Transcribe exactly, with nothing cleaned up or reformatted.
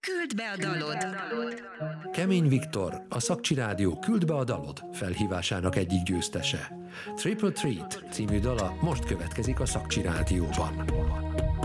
Küld be a dalod! Kemény Viktor, a Szakcsi Rádió Küld be a dalod felhívásának egyik győztese. Triple Treat című dala most következik a Szakcsi Rádióban.